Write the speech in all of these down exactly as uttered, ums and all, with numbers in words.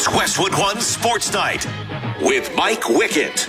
It's Westwood One Sports Night with Mike Wickett.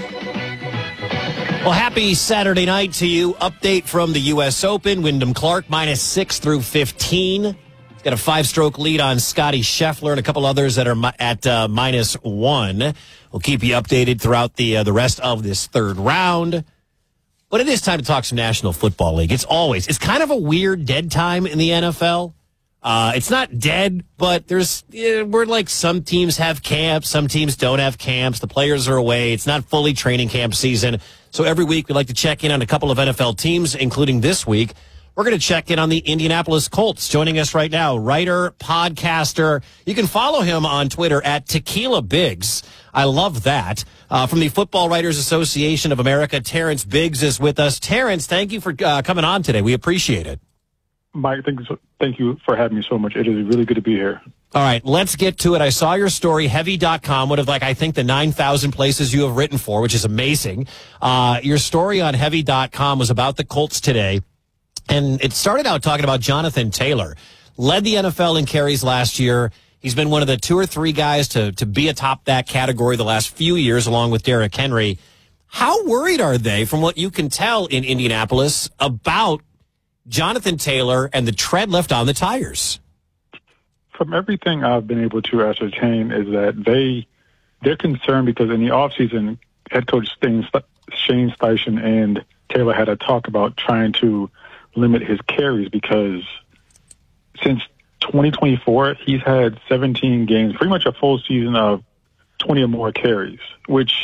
Well, happy Saturday night to you. Update from the U S Open. Wyndham Clark minus six through fifteen. He's got a five-stroke lead on Scotty Scheffler and a couple others that are mi- at uh, minus one. We'll keep you updated throughout the uh, the rest of this third round. But it is time to talk some National Football League. It's always. It's kind of a weird dead time in the N F L. Uh, it's not dead, but there's uh, we're like some teams have camps, some teams don't have camps. The players are away. It's not fully training camp season. So every week we like to check in on a couple of N F L teams, including this week. We're going to check in on the Indianapolis Colts. Joining us right now, writer, podcaster. You can follow him on Twitter at Tequila Biggs. I love that. Uh, from the Football Writers Association of America, Terrence Biggs is with us. Terrence, thank you for uh, coming on today. We appreciate it. Mike, thank you, so, thank you for having me so much. It is really good to be here. All right, let's get to it. I saw your story, heavy dot com, one of, like, I think the nine thousand places you have written for, which is amazing. Uh, your story on heavy dot com was about the Colts today, and it started out talking about Jonathan Taylor. Led the N F L in carries last year. He's been one of the two or three guys to, to be atop that category the last few years, along with Derrick Henry. How worried are they, from what you can tell in Indianapolis, about Jonathan Taylor and the tread left on the tires? From everything I've been able to ascertain is that they, they're concerned because in the offseason, head coach Shane Steichen and Taylor had a talk about trying to limit his carries because since twenty twenty-four, he's had seventeen games, pretty much a full season of twenty or more carries, which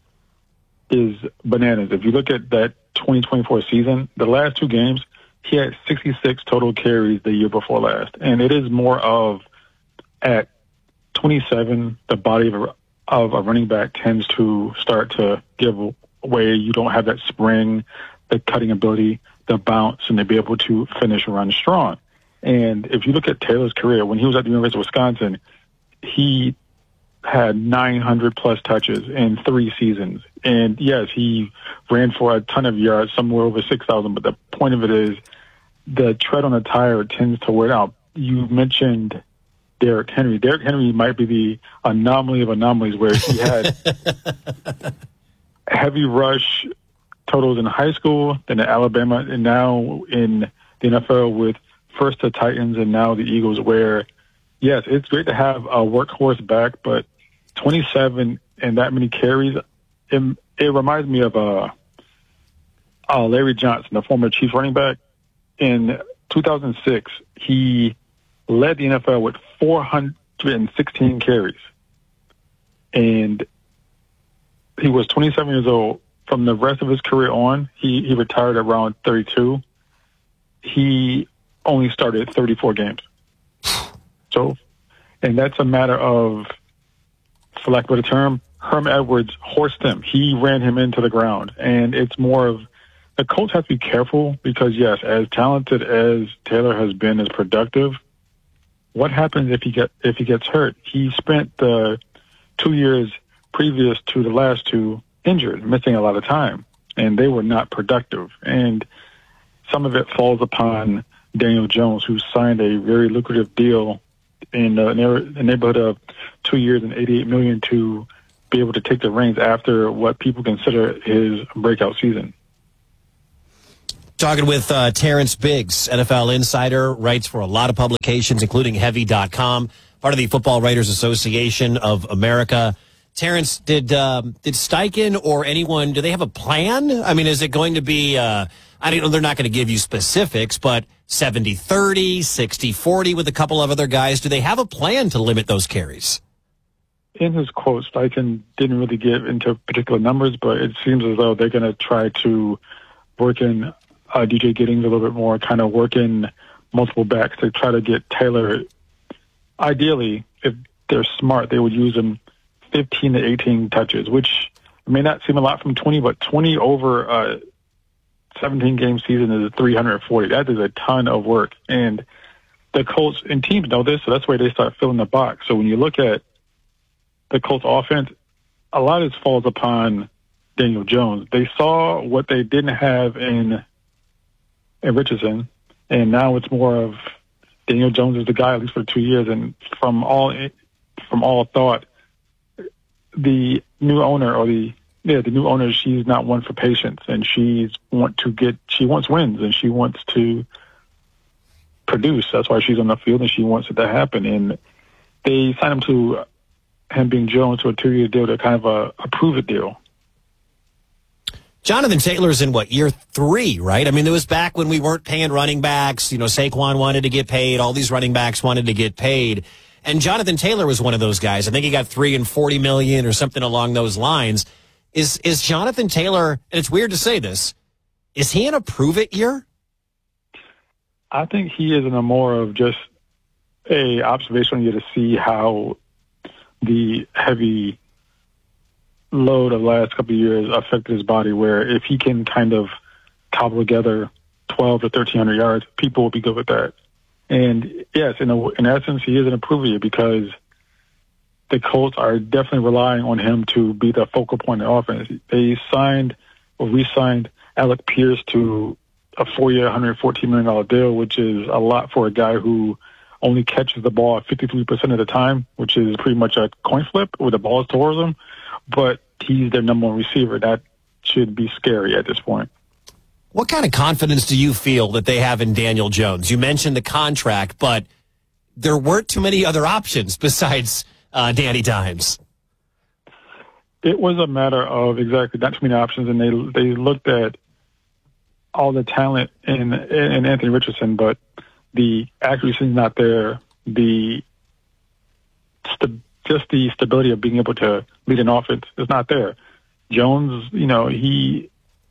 is bananas. If you look at that twenty twenty-four season, the last two games, he had sixty-six total carries the year before last. And it is more of, at twenty-seven, the body of a, of a running back tends to start to give way. You don't have that spring, the cutting ability, the bounce, and to be able to finish a run strong. And if you look at Taylor's career, when he was at the University of Wisconsin, he had nine hundred plus touches in three seasons. And yes, he ran for a ton of yards, somewhere over six thousand. But the point of it is the tread on the tire tends to wear out. You mentioned Derrick Henry. Derrick Henry might be the anomaly of anomalies where he had heavy rush totals in high school, then at Alabama, and now in the N F L with first the Titans and now the Eagles, where, yes, it's great to have a workhorse back, but twenty-seven and that many carries, it, it reminds me of uh, uh, Larry Johnson, the former Chiefs running back. In two thousand six, he led the N F L with four hundred sixteen carries. And he was twenty-seven years old. From the rest of his career on, he, he retired around thirty-two. He only started thirty-four games. So, and that's a matter of, for lack of a better term, Herm Edwards horsed him. He ran him into the ground. And it's more of, the Colts have to be careful because, yes, as talented as Taylor has been, as productive, what happens if he get if he gets hurt? He spent the two years previous to the last two injured, missing a lot of time, and they were not productive. And some of it falls upon Daniel Jones, who signed a very lucrative deal in the neighborhood of two years and eighty-eight million dollars to be able to take the reins after what people consider his breakout season. Talking with uh, Terrence Biggs, N F L insider, writes for a lot of publications, including heavy dot com, part of the Football Writers Association of America. Terrence, did um, did Steichen or anyone, do they have a plan? I mean, is it going to be, uh, I don't know, they're not going to give you specifics, but seventy thirty, sixty forty with a couple of other guys. Do they have a plan to limit those carries? In his quote, Steichen didn't really give into particular numbers, but it seems as though they're going to try to work in uh, D J Giddings a little bit more, kind of work in multiple backs to try to get Taylor. Ideally, if they're smart, they would use him fifteen to eighteen touches, which may not seem a lot from twenty, but twenty over a seventeen game season is three hundred forty. That is a ton of work. And the Colts and teams know this, so that's where they start filling the box. So when you look at the Colts offense, a lot of this falls upon Daniel Jones. They saw what they didn't have in, in Richardson, and now it's more of Daniel Jones is the guy, at least for two years. And from all from all thought, the new owner or the yeah the new owner, she's not one for patience, and she's want to get she wants wins, and she wants to produce. That's why she's on the field, and she wants it to happen. And they signed him to him being Jones to a two-year deal, to kind of a, a prove-it deal. Jonathan Taylor's in, what, year three, right? I mean, it was back when we weren't paying running backs. You know, Saquon wanted to get paid. All these running backs wanted to get paid. And Jonathan Taylor was one of those guys. I think he got three and forty million or something along those lines. Is is Jonathan Taylor, and it's weird to say this, is he in a prove-it year? I think he is in a more of just a observational year to see how the heavy load of the last couple of years affected his body, where if he can kind of cobble together twelve to thirteen hundred yards, people will be good with that. And yes, in, a, in essence, he is an improver because the Colts are definitely relying on him to be the focal point of the offense. They signed or re-signed Alec Pierce to a four-year, one hundred fourteen million dollars deal, which is a lot for a guy who only catches the ball fifty-three percent of the time, which is pretty much a coin flip where the ball is towards him. But he's their number one receiver. That should be scary at this point. What kind of confidence do you feel that they have in Daniel Jones? You mentioned the contract, but there weren't too many other options besides uh, Danny Dimes. It was a matter of exactly not too many options, and they they looked at all the talent in in Anthony Richardson, but the accuracy is not there. The st- just the stability of being able to lead an offense is not there. Jones, you know, he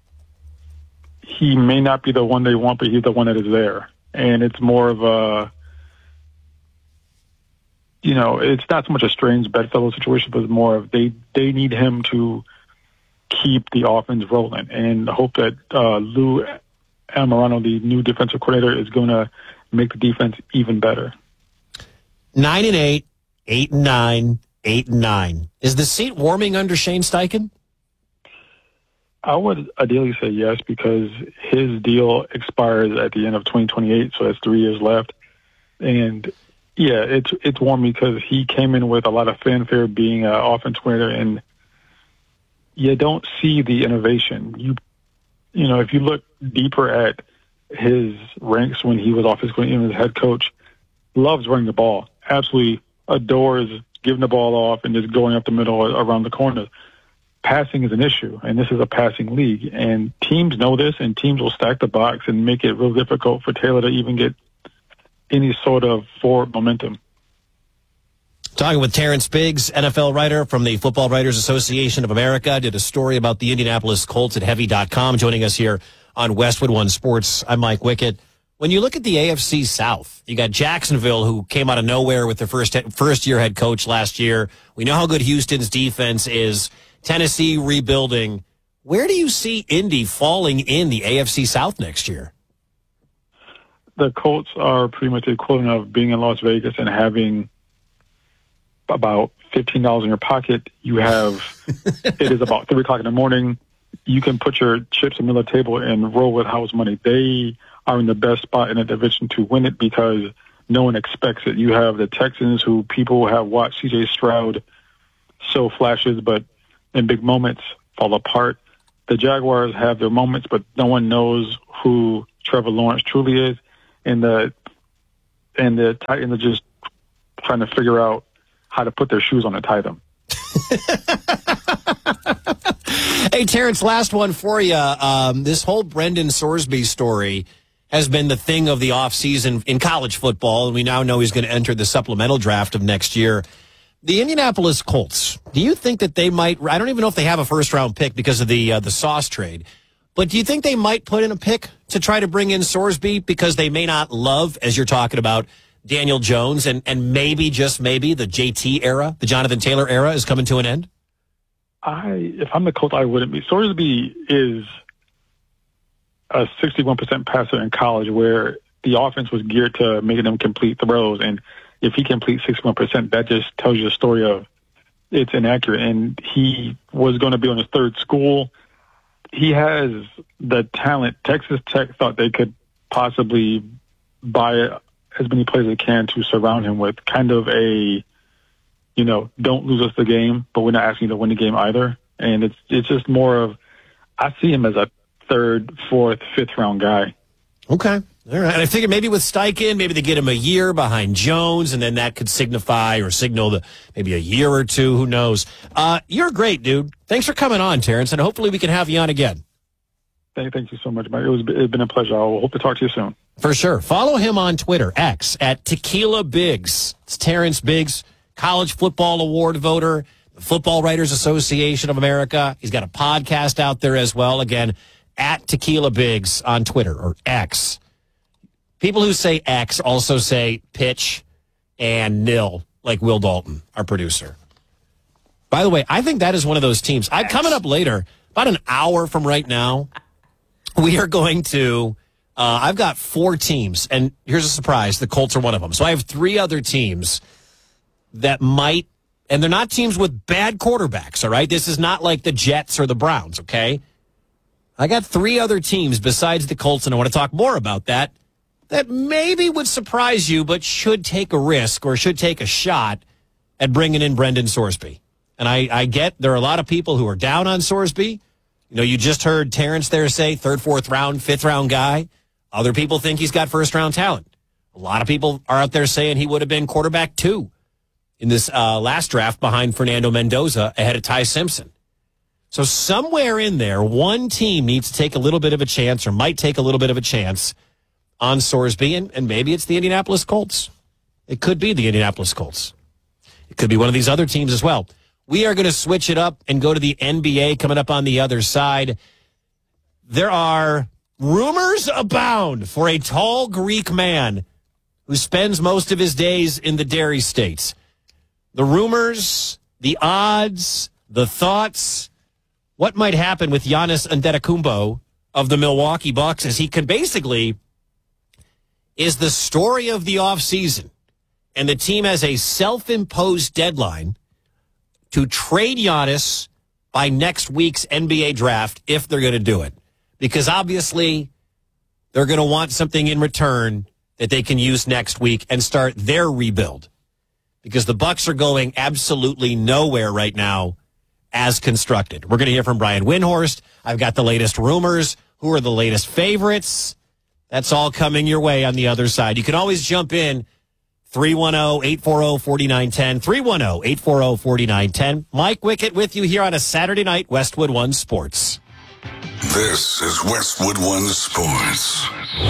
he may not be the one they want, but he's the one that is there. And it's more of a, you know, it's not so much a strange bedfellow situation, but it's more of they, they need him to keep the offense rolling and hope that uh, Lou Anarumo, the new defensive coordinator, is going to make the defense even better. Nine and eight, eight and nine, eight and nine. Is the seat warming under Shane Steichen? I would ideally say yes, because his deal expires at the end of twenty twenty-eight, so that's three years left. And yeah, it's it's warm because he came in with a lot of fanfare being an offense coordinator, and you don't see the innovation. You you know, if you look deeper at his ranks when he was offense coordinator, as head coach, loves running the ball, absolutely adores giving the ball off and just going up the middle or around the corner. Passing is an issue, and this is a passing league, and teams know this, and teams will stack the box and make it real difficult for Taylor to even get any sort of forward momentum. Talking with Terrence Biggs, N F L writer from the Football Writers Association of America, did a story about the Indianapolis Colts at heavy dot com, joining us here on Westwood One Sports. I'm Mike Wickett. When you look at the A F C South, you got Jacksonville, who came out of nowhere with their first first year head coach last year. We know how good Houston's defense is. Tennessee rebuilding. Where do you see Indy falling in the A F C South next year? The Colts are pretty much the equivalent of being in Las Vegas and having about fifteen dollars in your pocket. You have, it is about three o'clock in the morning. You can put your chips in the middle of the table and roll with house money. They are in the best spot in the division to win it because no one expects it. You have the Texans, who people have watched C J Stroud show flashes, but in big moments fall apart. The Jaguars have their moments, but no one knows who Trevor Lawrence truly is. And the and the Titans are just trying to figure out how to put their shoes on and tie them. Hey, Terrence, last one for you. Um, this whole Brendan Sorsby story has been the thing of the offseason in college football, and we now know he's going to enter the supplemental draft of next year. The Indianapolis Colts, do you think that they might, I don't even know if they have a first-round pick because of the uh, the Sauce trade, but do you think they might put in a pick to try to bring in Sorsby because they may not love, as you're talking about, Daniel Jones, and, and maybe, just maybe, the J T era, the Jonathan Taylor era is coming to an end? I, if I'm the Colts, I wouldn't be. Sorsby is a sixty-one percent passer in college where the offense was geared to making him complete throws, and if he completes sixty-one percent, that just tells you a story of it's inaccurate. And he was going to be on his third school. He has the talent. Texas Tech thought they could possibly buy as many players as they can to surround him with, kind of a you know, don't lose us the game, but we're not asking you to win the game either. And it's it's just more of, I see him as a third, fourth, fifth round guy. Okay. All right. And I figured maybe with Steichen, maybe they get him a year behind Jones, and then that could signify or signal the, maybe a year or two. Who knows? Uh, you're great, dude. Thanks for coming on, Terrence, and hopefully we can have you on again. Thank, thank you so much, Mike. It was it's been a pleasure. I hope to talk to you soon. For sure. Follow him on Twitter, X, at Tequila Biggs. It's Terrence Biggs, College Football Award voter, the Football Writers Association of America. He's got a podcast out there as well. Again, at Tequila Biggs on Twitter, or X. People who say X also say pitch and nil, like Will Dalton, our producer. By the way, I think that is one of those teams. I coming up later, about an hour from right now, we are going to, uh, I've got four teams, and here's a surprise, the Colts are one of them. So I have three other teams that might, and they're not teams with bad quarterbacks, all right? This is not like the Jets or the Browns, okay? I got three other teams besides the Colts, and I want to talk more about that, that maybe would surprise you, but should take a risk or should take a shot at bringing in Brendan Sorsby. And I, I get there are a lot of people who are down on Sorsby. You know, you just heard Terrence there say third, fourth round, fifth round guy. Other people think he's got first round talent. A lot of people are out there saying he would have been quarterback two in this uh, last draft behind Fernando Mendoza ahead of Ty Simpson. So somewhere in there, one team needs to take a little bit of a chance or might take a little bit of a chance on Sorsby, and, and maybe it's the Indianapolis Colts. It could be the Indianapolis Colts. It could be one of these other teams as well. We are going to switch it up and go to the N B A coming up on the other side. There are rumors abound for a tall Greek man who spends most of his days in the dairy states. The rumors, the odds, the thoughts, what might happen with Giannis Antetokounmpo of the Milwaukee Bucks as he can basically is the story of the offseason. And the team has a self-imposed deadline to trade Giannis by next week's N B A draft if they're going to do it. Because obviously they're going to want something in return that they can use next week and start their rebuild. Because the Bucks are going absolutely nowhere right now as constructed. We're going to hear from Brian Windhorst. I've got the latest rumors. Who are the latest favorites? That's all coming your way on the other side. You can always jump in. three one zero, eight four zero, four nine one zero. three one zero, eight four zero, four nine one zero. Mike Wickett with you here on a Saturday night, Westwood One Sports. This is Westwood One Sports.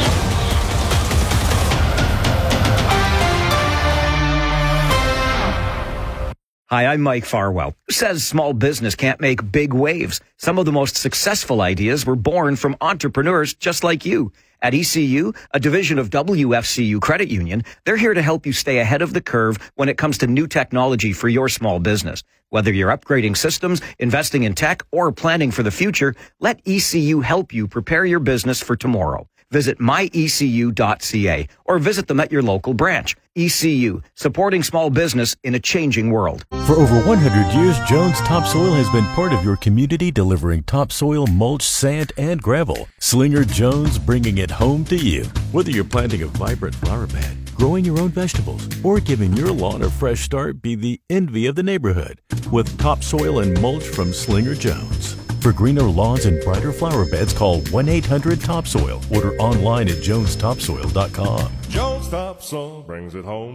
Hi, I'm Mike Farwell. Who says small business can't make big waves? Some of the most successful ideas were born from entrepreneurs just like you. At E C U, a division of W F C U Credit Union, they're here to help you stay ahead of the curve when it comes to new technology for your small business. Whether you're upgrading systems, investing in tech, or planning for the future, let E C U help you prepare your business for tomorrow. Visit my e c u dot c a or visit them at your local branch. E C U, supporting small business in a changing world. For over one hundred years, Jones Topsoil has been part of your community, delivering topsoil, mulch, sand, and gravel. Slinger Jones, bringing it home to you. Whether you're planting a vibrant flower bed, growing your own vegetables, or giving your lawn a fresh start, be the envy of the neighborhood with topsoil and mulch from Slinger Jones. For greener lawns and brighter flower beds, call one eight hundred topsoil. Order online at jones topsoil dot com. Jones Topsoil brings it home.